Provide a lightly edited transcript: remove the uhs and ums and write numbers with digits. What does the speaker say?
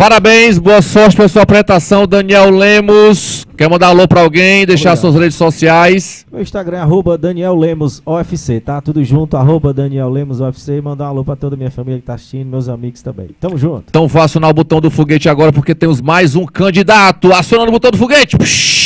Parabéns, boa sorte pela sua apresentação, Daniel Lemos. Quer mandar alô pra alguém, deixar suas redes sociais? Meu Instagram é @DanielLemosOFC, tá? Tudo junto, @DanielLemosOFC. Mandar um alô pra toda a minha família que tá assistindo, meus amigos também. Tamo junto. Então vá acionar o botão do foguete agora, porque temos mais um candidato. Acionando o botão do foguete. Psh!